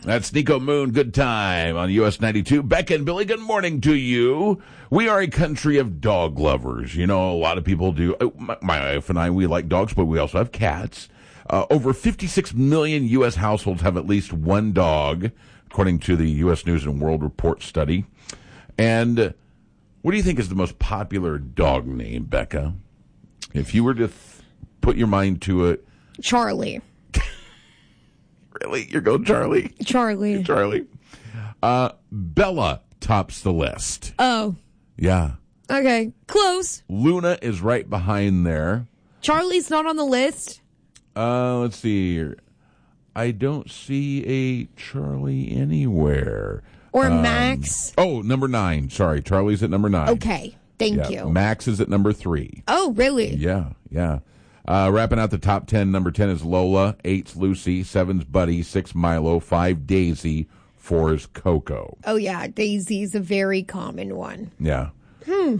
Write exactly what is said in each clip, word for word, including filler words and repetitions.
That's Nico Moon. Good time on U S ninety-two. Becca and Billy, good morning to you. We are a country of dog lovers. You know, a lot of people do. My, my wife and I, we like dogs, but we also have cats. Uh, over fifty-six million U S households have at least one dog, according to the U S News and World Report study. And uh, what do you think is the most popular dog name, Becca? If you were to th- put your mind to it. Charlie. Really? You're going Charlie? Charlie. Charlie. Uh, Bella tops the list. Oh. Yeah. Okay. Close. Luna is right behind there. Charlie's not on the list? Uh, let's see here. I don't see a Charlie anywhere. Or um, Max? Oh, number nine. Sorry. Charlie's at number nine. Okay. Thank yeah. you. Max is at number three. Oh, really? Yeah, yeah. Uh, wrapping out the top ten, number ten is Lola, eight's Lucy, seven's Buddy, six Milo, five Daisy, four is Coco. Oh, yeah. Daisy's a very common one. Yeah. Hmm.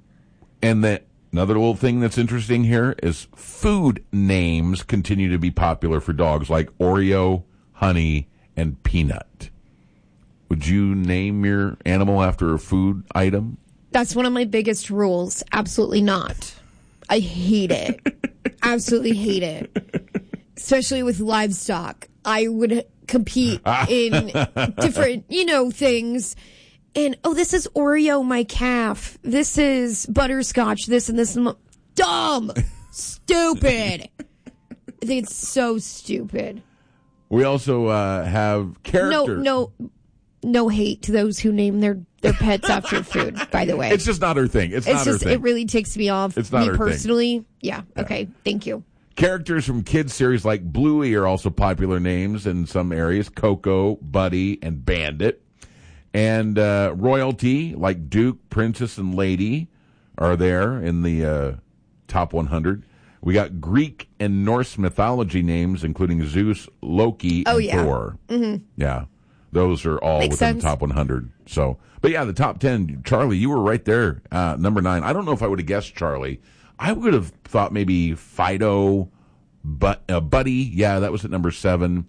And then another little thing that's interesting here is food names continue to be popular for dogs, like Oreo, Honey, and Peanut. Would you name your animal after a food item? That's one of my biggest rules. Absolutely not. I hate it. Absolutely hate it. Especially with livestock. I would compete in different, you know, things. And, oh, this is Oreo, my calf. This is butterscotch, this and this. And dumb. Stupid. I think it's so stupid. We also uh, have character. No, no, no hate to those who name their, their pets after food, by the way. It's just not her thing. It's, it's not just, her thing. It really takes me off. It's not me her personally. thing. Yeah, okay. Yeah. Thank you. Characters from kids series like Bluey are also popular names in some areas. Coco, Buddy, and Bandit. And uh, royalty like Duke, Princess, and Lady are there in the uh, top one hundred. We got Greek and Norse mythology names, including Zeus, Loki, oh, and yeah. Thor. Mm-hmm. Yeah, those are all Makes within sense. the top one hundred. So, but yeah, the top ten. Charlie, you were right there, uh, number nine. I don't know if I would have guessed Charlie. I would have thought maybe Fido, but uh, Buddy. Yeah, that was at number seven.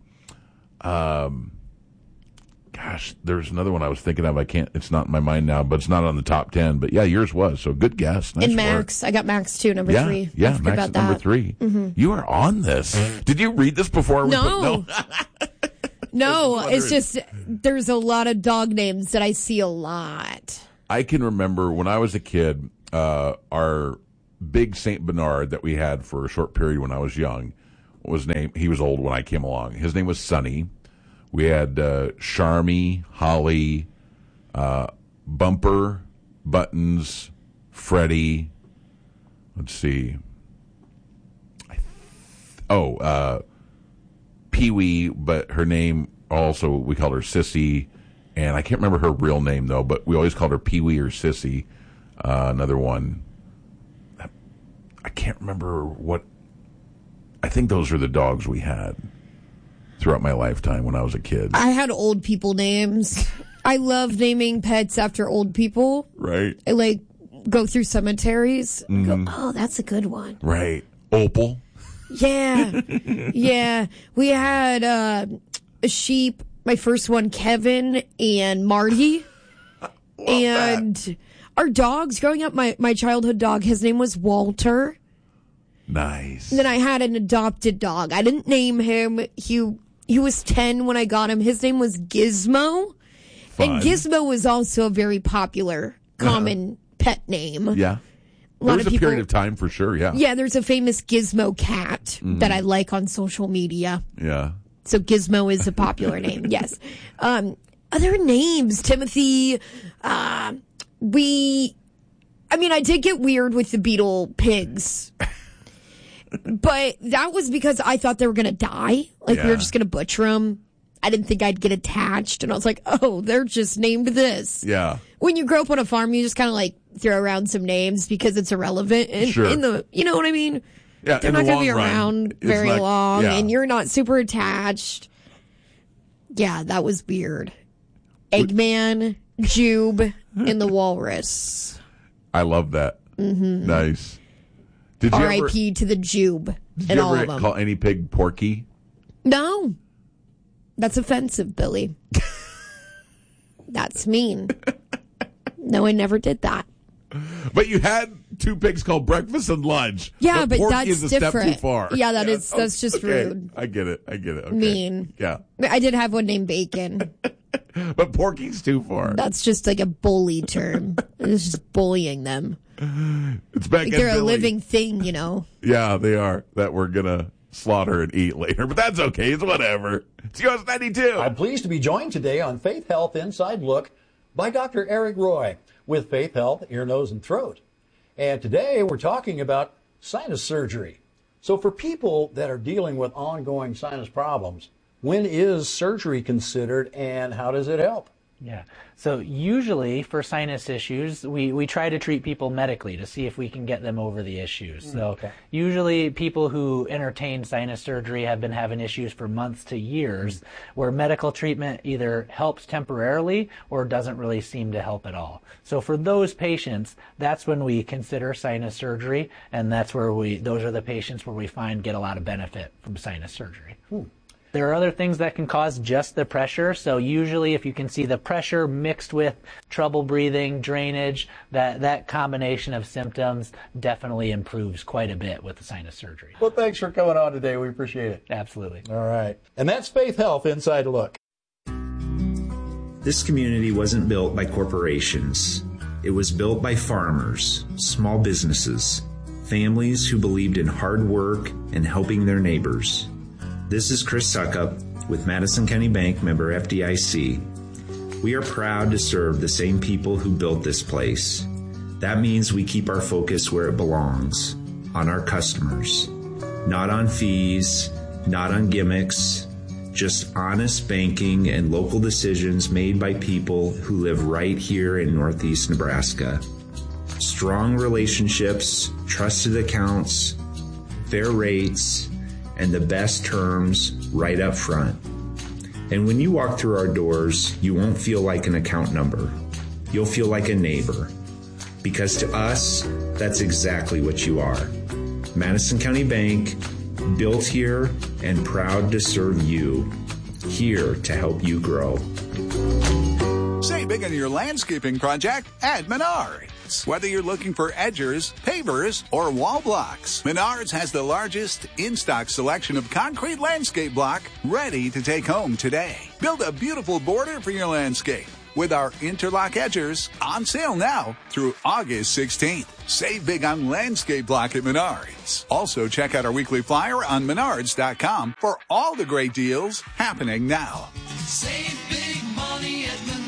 Um, gosh, there's another one I was thinking of. I can't. It's not in my mind now, but it's not on the top ten. But yeah, yours was. So good guess. Nice and work. Max, I got Max too, number Yeah, three. yeah, I forgot Max about is number that. three. Mm-hmm. You are on this. Did you read this before? We No. Put, no. No, it's just there's a lot of dog names that I see a lot. I can remember when I was a kid, uh, our big Saint Bernard that we had for a short period when I was young was named. He was old when I came along. His name was Sonny. We had uh, Charmy, Holly, uh, Bumper, Buttons, Freddie. Let's see. Oh, uh, Pee Wee, but her name also, we called her Sissy. And I can't remember her real name, though, but we always called her Pee Wee or Sissy. Uh, another one. I can't remember what. I think those are the dogs we had throughout my lifetime when I was a kid. I had old people names. I love naming pets after old people. Right. I like go through cemeteries and Mm-hmm. go, oh, that's a good one. Right. Opal. Yeah. Yeah. We had uh, a sheep, my first one, Kevin and Marty. And that. Our dogs, growing up, my, my childhood dog, his name was Walter. Nice. And then I had an adopted dog. I didn't name him. He he was ten when I got him. His name was Gizmo. Fun. And Gizmo was also a very popular, common uh-huh. pet name. Yeah. A there lot was of a people, period of time for sure, yeah. Yeah, there's a famous Gizmo cat mm-hmm. that I like on social media. Yeah. So Gizmo is a popular name, yes. Um, other names, Timothy, uh, we, I mean, I did get weird with the beetle pigs. But that was because I thought they were going to die. Like, yeah. we were just going to butcher them. I didn't think I'd get attached. And I was like, oh, they're just named this. Yeah. When you grow up on a farm, you just kind of like throw around some names because it's irrelevant. And sure. in the, you know what I mean? Yeah, they're in not the going to be long run, around it's very like- long. yeah. And you're not super attached. Yeah, that was weird. Eggman, Jube, and the Walrus. I love that. Mm-hmm. Nice. Did you R I ever, P to the Jube did and you all ever of them. call any pig Porky? No. That's offensive, Billy. That's mean. No, I never did that. But you had two pigs called breakfast and lunch. Yeah, but, but that's is a different. Step too far. Yeah, that yeah. is that's just okay. rude. I get it. I get it. Okay. Mean. Yeah. I did have one named Bacon. But Porky's too far. That's just like a bully term. It's just bullying them. It's back Like in they're Billy. a living thing, you know. Yeah, they are. That we're gonna slaughter and eat later. But that's okay. It's whatever. It's U S ninety-two. I'm pleased to be joined today on Faith Health Inside Look by Doctor Eric Roy with Faith Health Ear, Nose, and Throat. And today we're talking about sinus surgery. So for people that are dealing with ongoing sinus problems, when is surgery considered and how does it help? Yeah. So usually for sinus issues, we, we try to treat people medically to see if we can get them over the issues. So okay. usually people who entertain sinus surgery have been having issues for months to years, mm-hmm. where medical treatment either helps temporarily or doesn't really seem to help at all. So for those patients, that's when we consider sinus surgery, and that's where we, those are the patients where we find get a lot of benefit from sinus surgery. Hmm. There are other things that can cause just the pressure. So usually if you can see the pressure mixed with trouble breathing, drainage, that, that combination of symptoms definitely improves quite a bit with the sinus surgery. Well, thanks for coming on today. We appreciate it. Absolutely. All right. And that's Faith Health Inside Look. This community wasn't built by corporations. It was built by farmers, small businesses, families who believed in hard work and helping their neighbors. This is Chris Suckup with Madison County Bank, member F D I C. We are proud to serve the same people who built this place. That means we keep our focus where it belongs, on our customers. Not on fees, not on gimmicks, just honest banking and local decisions made by people who live right here in Northeast Nebraska. Strong relationships, trusted accounts, fair rates, and the best terms right up front. And when you walk through our doors, you won't feel like an account number. You'll feel like a neighbor. Because to us, that's exactly what you are. Madison County Bank, built here and proud to serve you. Here to help you grow. Save big on your landscaping project at Menards. Whether you're looking for edgers, pavers, or wall blocks, Menards has the largest in-stock selection of concrete landscape block ready to take home today. Build a beautiful border for your landscape with our interlock edgers on sale now through August sixteenth. Save big on landscape block at Menards. Also, check out our weekly flyer on menards dot com for all the great deals happening now. Save big money at Menards.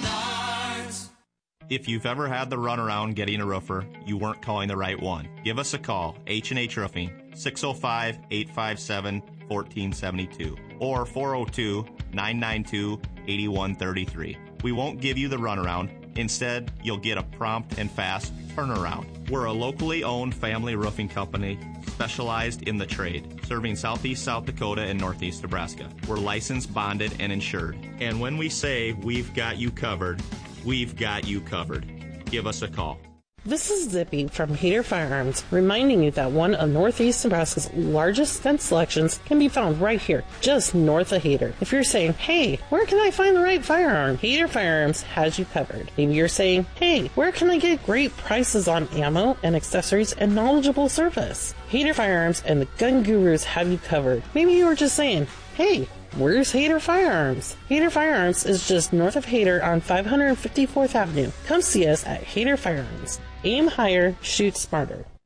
If you've ever had the runaround getting a roofer, you weren't calling the right one. Give us a call, H and H Roofing, six oh five, eight five seven, one four seven two or four oh two, nine nine two, eight one three three. We won't give you the runaround. Instead, you'll get a prompt and fast turnaround. We're a locally owned family roofing company specialized in the trade, serving southeast South Dakota and northeast Nebraska. We're licensed, bonded, and insured. And when we say we've got you covered, we've got you covered. Give us a call. This is Zippy from Hader Firearms, reminding you that one of Northeast Nebraska's largest gun selections can be found right here, just north of Hader. If you're saying, hey, where can I find the right firearm? Hader Firearms has you covered. Maybe you're saying, hey, where can I get great prices on ammo and accessories and knowledgeable service? Hader Firearms and the Gun Gurus have you covered. Maybe you were just saying, hey, where's Hader Firearms? Hader Firearms is just north of Hader on five hundred fifty-fourth Avenue. Come see us at Hader Firearms. Aim higher, shoot smarter.